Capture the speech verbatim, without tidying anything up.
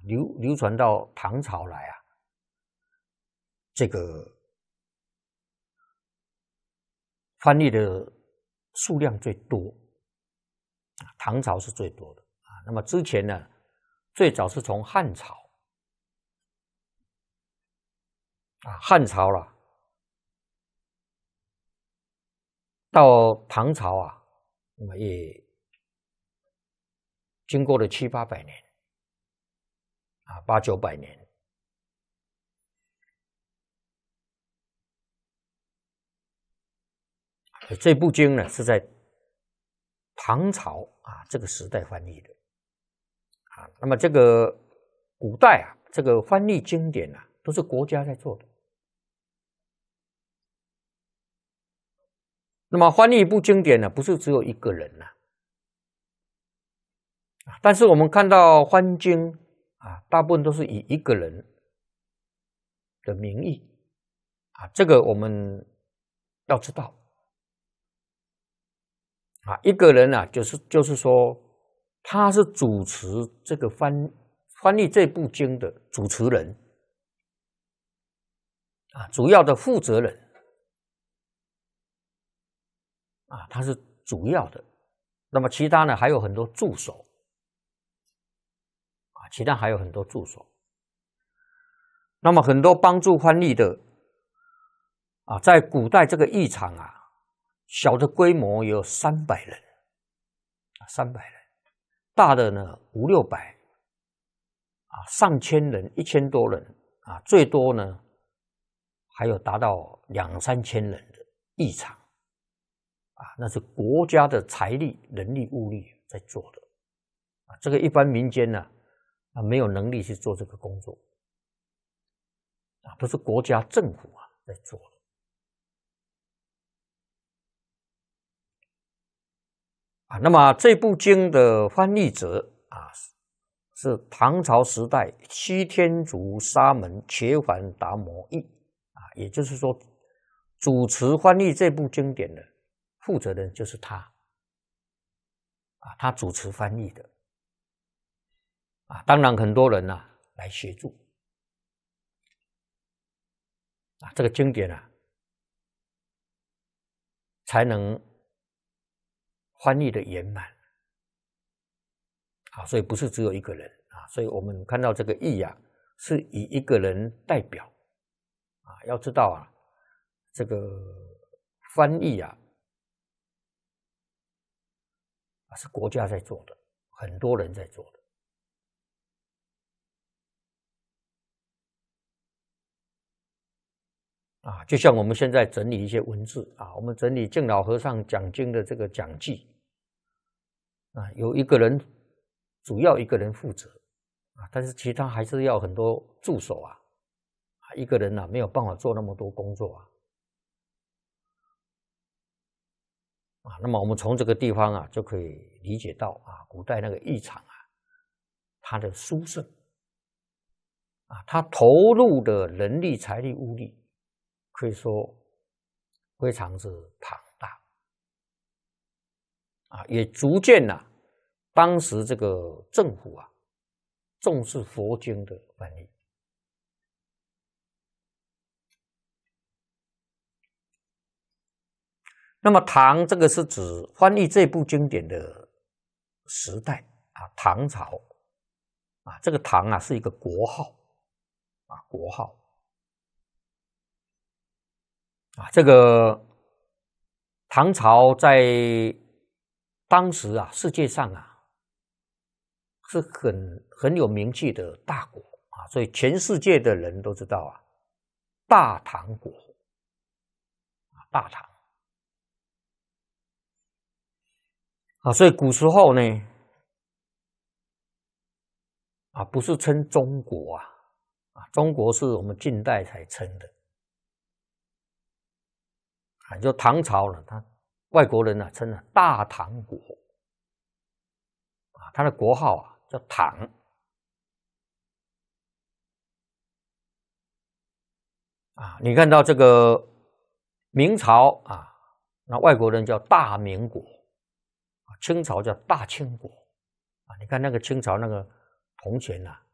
流流传到唐朝来啊，这个翻译的数量最多，唐朝是最多的啊。那么之前呢，最早是从汉朝啊，汉朝了，到唐朝啊，那么也经过了七八百年啊，八九百年。这部经呢是在唐朝啊这个时代翻译的啊。那么这个古代啊，这个翻译经典啊，都是国家在做的。那么翻译一部经典呢，不是只有一个人呐、啊，但是我们看到翻经啊，大部分都是以一个人的名义啊，这个我们要知道。啊，一个人啊，就是就是说，他是主持这个翻翻译这部经的主持人啊，主要的负责人啊，他是主要的。那么其他呢，还有很多助手啊，其他还有很多助手。那么很多帮助翻译的啊，在古代这个译场啊。小的规模有三百人，三百人；大的呢五六百，啊，上千人，一千多人，啊，最多呢还有达到两三千人的译场，啊，那是国家的财力、人力、物力在做的，啊，这个一般民间呢啊没有能力去做这个工作，啊，都是国家政府啊在做的。啊，那么这部经的翻译者啊，是唐朝时代西天竺沙门伽梵达摩译啊，也就是说，主持翻译这部经典的负责人就是他啊，他主持翻译的啊，当然很多人呐、啊、来协助啊，这个经典啊才能翻译的圆满啊，所以不是只有一个人啊，所以我们看到这个译啊，是以一个人代表啊，要知道啊，这个翻译啊，是国家在做的，很多人在做的啊，就像我们现在整理一些文字啊，我们整理净老和尚讲经的这个讲记啊，有一个人主要一个人负责啊，但是其他还是要很多助手啊，啊，一个人呢、啊、没有办法做那么多工作啊，啊，那么我们从这个地方啊就可以理解到啊，古代那个译场啊，它的殊胜啊，它投入的人力、财力、物力。可以说非常之庞大啊，也逐渐啊，当时这个政府啊重视佛经的翻译。那么唐这个是指翻译这部经典的时代啊，唐朝啊，这个唐啊是一个国号啊，国号。啊，这个唐朝在当时啊，世界上啊是很很有名气的大国啊，所以全世界的人都知道啊，大唐国啊，大唐啊，所以古时候呢啊，不是称中国啊，啊，中国是我们近代才称的。啊，就唐朝了，他外国人呢、啊、称了大唐国，啊，他的国号啊叫唐，啊，你看到这个明朝啊，那外国人叫大明国，啊，清朝叫大清国，啊，你看那个清朝那个铜钱啊，